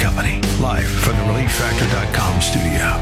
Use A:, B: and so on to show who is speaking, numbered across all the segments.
A: Company, live from the ReliefFactor.com studio.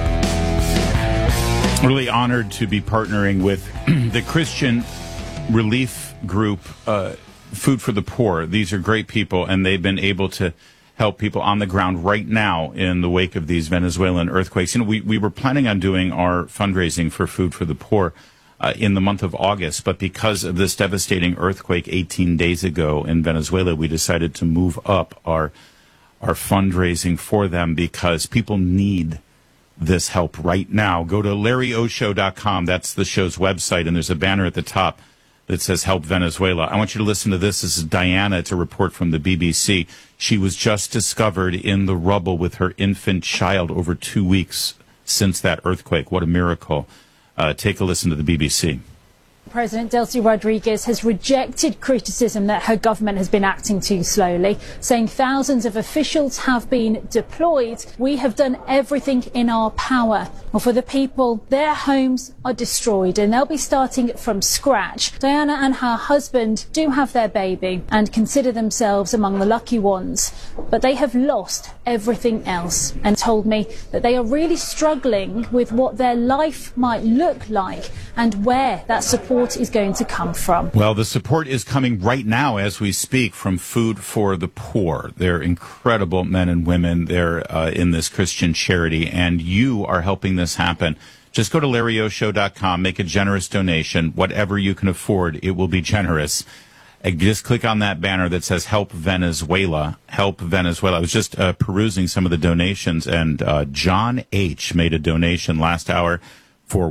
B: Really honored to be partnering with the Christian relief group, Food for the Poor. These are great people, and they've been able to help people on the ground right now in the wake of these Venezuelan earthquakes. You know, we were planning on doing our fundraising for Food for the Poor in the month of August, but because of this devastating earthquake 18 days ago in Venezuela, we decided to move up our fundraising for them because people need this help right now. Go to LarryOshow.com. That's the show's website, and there's a banner at the top that says Help Venezuela. I want you to listen to this. This is Diana. It's a report from the BBC. She was just discovered in the rubble with her infant child over 2 weeks since that earthquake. What a miracle. Take a listen to the BBC.
C: President Delcy Rodriguez has rejected criticism that her government has been acting too slowly, saying thousands of officials have been deployed. We have done everything in our power. Well, for the people, their homes are destroyed and they'll be starting from scratch. Diana and her husband do have their baby and consider themselves among the lucky ones, but they have lost everything else and told me that they are really struggling with what their life might look like and where that support is going to come from.
B: Well, the support is coming right now as we speak from Food for the Poor. They're incredible men and women. They're in this Christian charity, and you are helping this happen. Just go to LarryOshow.com, make a generous donation. Whatever you can afford, it will be generous. And just click on that banner that says Help Venezuela. Help Venezuela. I was just perusing some of the donations, and John H. made a donation last hour for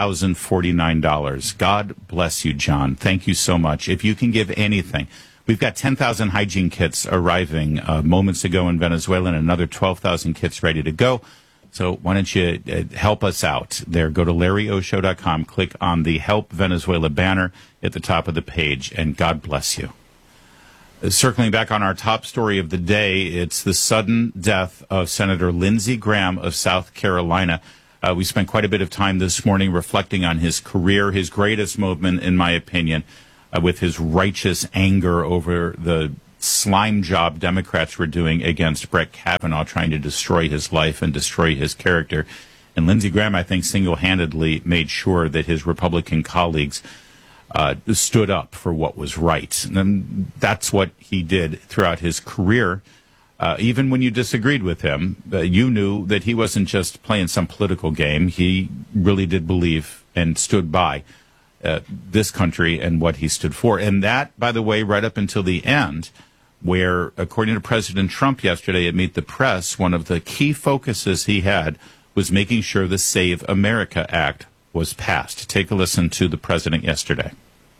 B: $1,049. God bless you, John. Thank you so much. If you can give anything, we've got 10,000 hygiene kits arriving moments ago in Venezuela and another 12,000 kits ready to go. So why don't you help us out there? Go to LarryOshow.com, click on the Help Venezuela banner at the top of the page, and God bless you. Circling back on our top story of the day, it's the sudden death of Senator Lindsey Graham of South Carolina. We spent quite a bit of time this morning reflecting on his career, his greatest moment, in my opinion, with his righteous anger over the slime job Democrats were doing against Brett Kavanaugh, trying to destroy his life and destroy his character. And Lindsey Graham, I think, single-handedly made sure that his Republican colleagues stood up for what was right. And that's what he did throughout his career. Even when you disagreed with him, you knew that he wasn't just playing some political game. He really did believe and stood by this country and what he stood for. And that, by the way, right up until the end, where, according to President Trump yesterday at Meet the Press, one of the key focuses he had was making sure the Save America Act was passed. Take a listen to the president yesterday.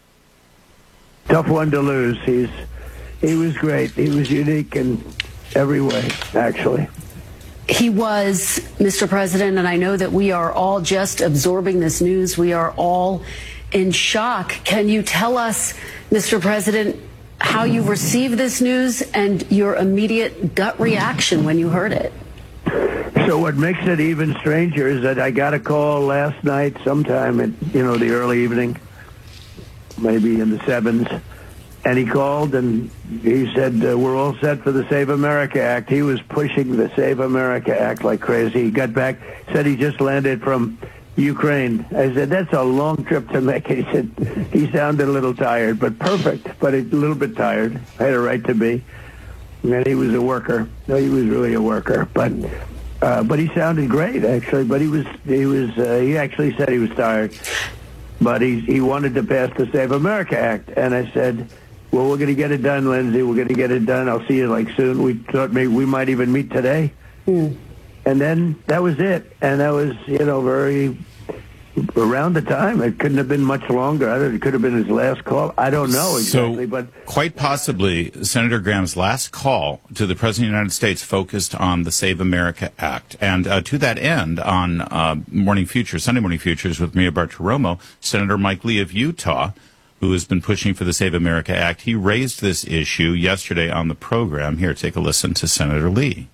D: Tough one to lose. He was great. He was unique in every way, actually.
E: He was, Mr. President, and I know that we are all just absorbing this news. We are all in shock. Can you tell us, Mr. President, how you received this news and your immediate gut reaction when you heard it?
D: So what makes it even stranger is that I got a call last night sometime at, the early evening, maybe in the 7s. And he called and he said, we're all set for the Save America Act. He was pushing the Save America Act like crazy. He got back, said he just landed from Ukraine. I said, that's a long trip to make. He said, he sounded a little tired, but perfect, but a little bit tired. Had a right to be. And he was a worker. No, he was really a worker. But he sounded great, actually. But he actually said he was tired. But he wanted to pass the Save America Act. And I said, well, we're going to get it done, Lindsey. We're going to get it done. I'll see you soon. We thought maybe we might even meet today. And then that was it. And that was, very around the time. It couldn't have been much longer. It could have been his last call. I don't know exactly. But
B: quite possibly, Senator Graham's last call to the President of the United States focused on the Save America Act. And to that end, on Sunday Morning Futures with Maria Bartiromo, Senator Mike Lee of Utah, who has been pushing for the Save America Act, he raised this issue yesterday on the program. Here, take a listen to Senator Lee.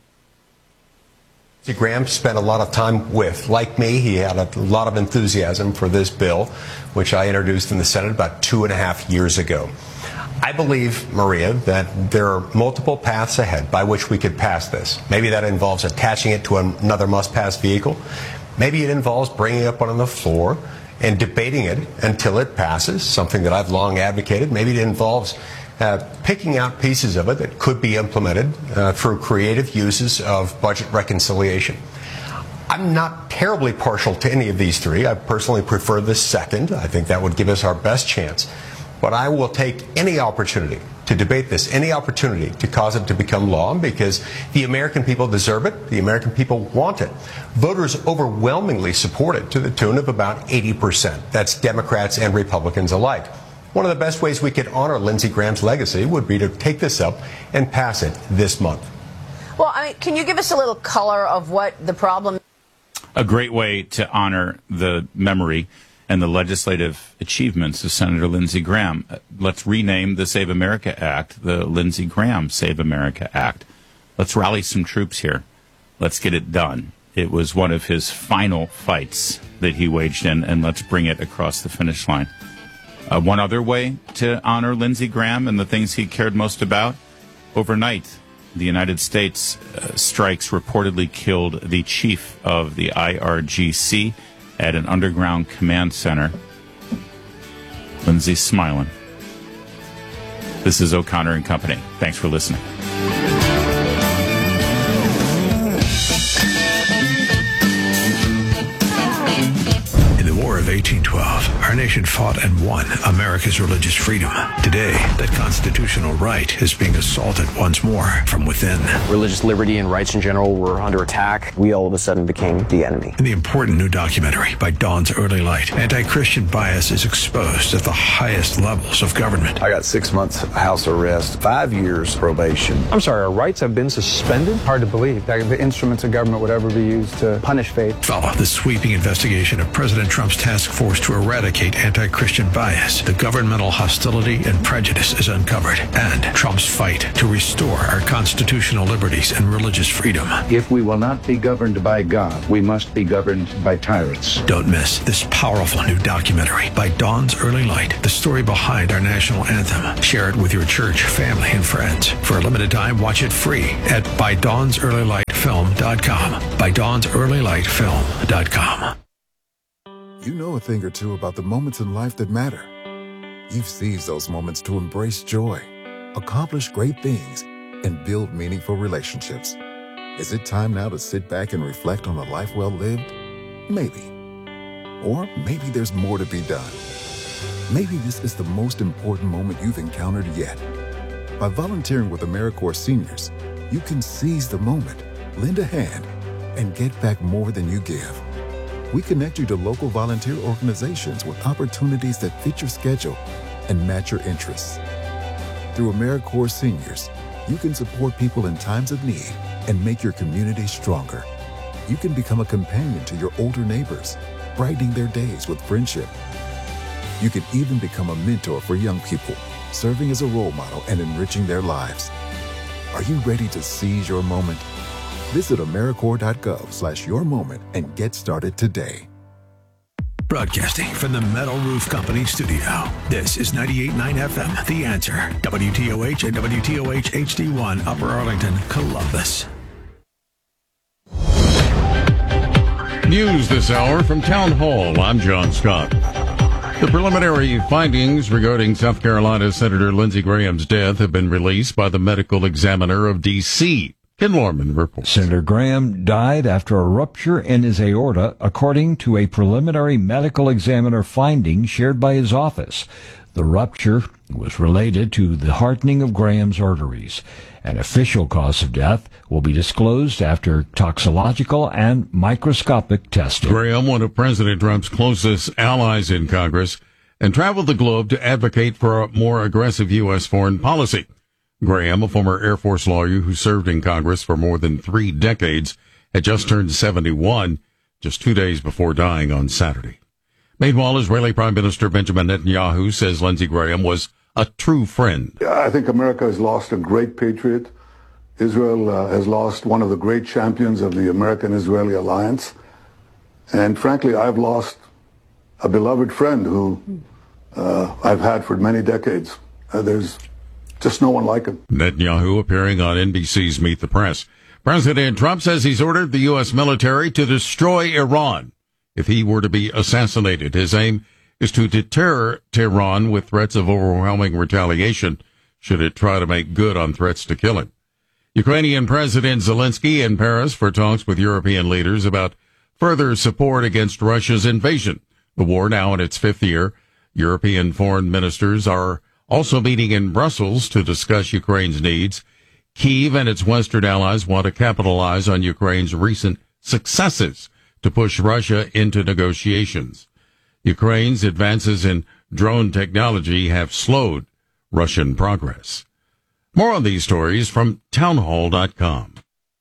F: Graham spent a lot of time with. Like me, he had a lot of enthusiasm for this bill, which I introduced in the Senate about 2.5 years ago. I believe, Maria, that there are multiple paths ahead by which we could pass this. Maybe that involves attaching it to another must-pass vehicle. Maybe it involves bringing it up on the floor and debating it until it passes, something that I've long advocated. Maybe it involves picking out pieces of it that could be implemented through creative uses of budget reconciliation. I'm not terribly partial to any of these three. I personally prefer the second. I think that would give us our best chance. But I will take any opportunity to debate this, any opportunity to cause it to become law, because the American people deserve it. The American people want it. Voters overwhelmingly support it to the tune of about 80%. That's Democrats and Republicans alike. One of the best ways we could honor Lindsey Graham's legacy would be to take this up and pass it this month.
G: Well, I mean, can you give us a little color of what the problem is?
B: A great way to honor the memory and the legislative achievements of Senator Lindsey Graham. Let's rename the Save America Act the Lindsey Graham Save America Act. Let's rally some troops here. Let's get it done. It was one of his final fights that he waged in, and let's bring it across the finish line. One other way to honor Lindsey Graham and the things he cared most about, overnight, the United States strikes reportedly killed the chief of the IRGC at an underground command center. Lindsey's smiling. This is O'Connor and Company. Thanks for listening.
A: In the War of 1812, our nation fought and won America's religious freedom. Today, that constitutional right is being assaulted once more from within.
H: Religious liberty and rights in general were under attack. We all of a sudden became the enemy.
A: In the important new documentary by Dawn's Early Light, anti-Christian bias is exposed at the highest levels of government.
I: I got 6 months house arrest, 5 years probation.
J: I'm sorry, our rights have been suspended? Hard to believe that the instruments of government would ever be used to punish faith.
A: Follow the sweeping investigation of President Trump's task force to eradicate anti-Christian bias. The governmental hostility and prejudice is uncovered, and Trump's fight to restore our constitutional liberties and religious freedom.
K: If we will not be governed by God, we must be governed by tyrants.
A: Don't miss this powerful new documentary by Dawn's Early Light, the story behind our national anthem. Share it with your church, family, and friends. For a limited time, watch it free at ByDawnsEarlyLightFilm.com. ByDawnsEarlyLightFilm.com.
L: You know a thing or two about the moments in life that matter. You've seized those moments to embrace joy, accomplish great things, and build meaningful relationships. Is it time now to sit back and reflect on a life well lived? Maybe. Or maybe there's more to be done. Maybe this is the most important moment you've encountered yet. By volunteering with AmeriCorps Seniors, you can seize the moment, lend a hand, and get back more than you give. We connect you to local volunteer organizations with opportunities that fit your schedule and match your interests. Through AmeriCorps Seniors, you can support people in times of need and make your community stronger. You can become a companion to your older neighbors, brightening their days with friendship. You can even become a mentor for young people, serving as a role model and enriching their lives. Are you ready to seize your moment? Visit AmeriCorps.gov/yourmoment and get started today.
A: Broadcasting from the Metal Roof Company studio. This is 98.9 FM, The Answer. WTOH and WTOH HD1, Upper Arlington, Columbus.
M: News this hour from Town Hall. I'm John Scott. The preliminary findings regarding South Carolina Senator Lindsey Graham's death have been released by the medical examiner of D.C. Ken Lorman reports.
N: Senator Graham died after a rupture in his aorta, according to a preliminary medical examiner finding shared by his office. The rupture was related to the hardening of Graham's arteries. An official cause of death will be disclosed after toxicological and microscopic testing.
M: Graham, one of President Trump's closest allies in Congress, and traveled the globe to advocate for a more aggressive U.S. foreign policy. Graham, a former Air Force lawyer who served in Congress for more than 3 decades, had just turned 71, just 2 days before dying on Saturday. Meanwhile, Israeli Prime Minister Benjamin Netanyahu says Lindsey Graham was a true friend.
O: I think America has lost a great patriot. Israel has lost one of the great champions of the American-Israeli alliance. And frankly, I've lost a beloved friend who I've had for many decades. There's Just no one like him.
M: Netanyahu appearing on NBC's Meet the Press. President Trump says he's ordered the U.S. military to destroy Iran if he were to be assassinated. His aim is to deter Tehran with threats of overwhelming retaliation should it try to make good on threats to kill him. Ukrainian President Zelensky in Paris for talks with European leaders about further support against Russia's invasion. The war now in its fifth year. European foreign ministers are also meeting in Brussels to discuss Ukraine's needs. Kyiv and its Western allies want to capitalize on Ukraine's recent successes to push Russia into negotiations. Ukraine's advances in drone technology have slowed Russian progress. More on these stories from townhall.com.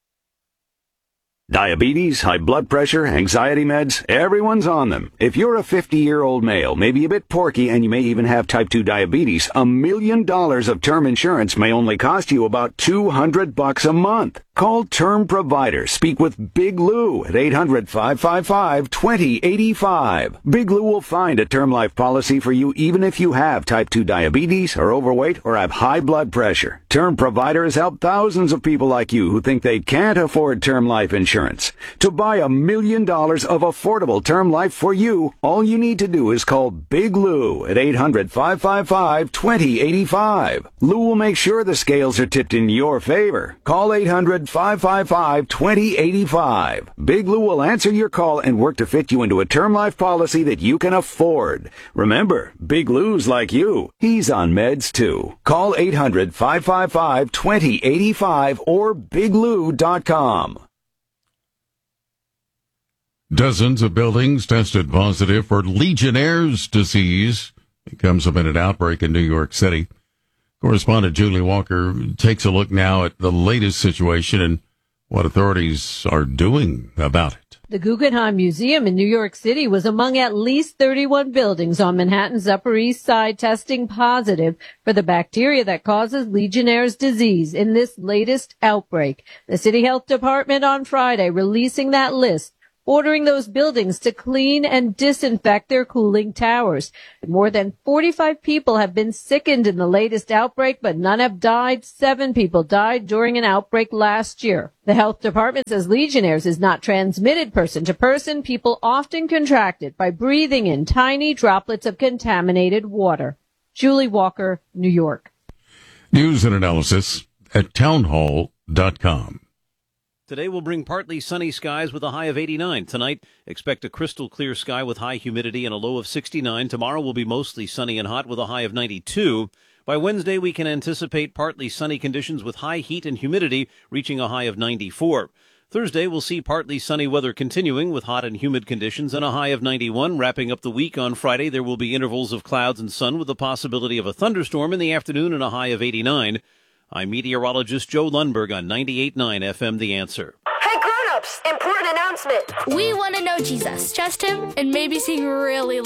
P: Diabetes, high blood pressure, anxiety meds, everyone's on them. If you're a 50-year-old male, maybe a bit porky, and you may even have type 2 diabetes, $1 million of term insurance may only cost you about $200 a month. Call Term Provider. Speak with Big Lou at 800-555-2085. Big Lou will find a term life policy for you even if you have type 2 diabetes, are overweight, or have high blood pressure. Term Provider has helped thousands of people like you who think they can't afford term life insurance. To buy $1 million of affordable term life for you, all you need to do is call Big Lou at 800-555-2085. Lou will make sure the scales are tipped in your favor. Call 800-555-2085. Big Lou will answer your call and work to fit you into a term life policy that you can afford. Remember, Big Lou's like you. He's on meds too. Call 800-555-2085 or biglou.com.
M: Dozens of buildings tested positive for Legionnaire's disease. It comes amid an outbreak in New York City. Correspondent Julie Walker takes a look now at the latest situation and what authorities are doing about it.
Q: The Guggenheim Museum in New York City was among at least 31 buildings on Manhattan's Upper East Side testing positive for the bacteria that causes Legionnaire's disease in this latest outbreak. The City Health Department on Friday releasing that list, ordering those buildings to clean and disinfect their cooling towers. More than 45 people have been sickened in the latest outbreak, but none have died. 7 people died during an outbreak last year. The health department says Legionnaire's is not transmitted person to person. People often contract it by breathing in tiny droplets of contaminated water. Julie Walker, New York.
M: News and analysis at townhall.com.
R: Today will bring partly sunny skies with a high of 89. Tonight, expect a crystal clear sky with high humidity and a low of 69. Tomorrow will be mostly sunny and hot with a high of 92. By Wednesday, we can anticipate partly sunny conditions with high heat and humidity reaching a high of 94. Thursday, we'll see partly sunny weather continuing with hot and humid conditions and a high of 91. Wrapping up the week on Friday, there will be intervals of clouds and sun with the possibility of a thunderstorm in the afternoon and a high of 89. I'm meteorologist Joe Lundberg on 98.9 FM The Answer.
S: Hey grown-ups, important announcement. We want to know Jesus, trust him, and maybe sing really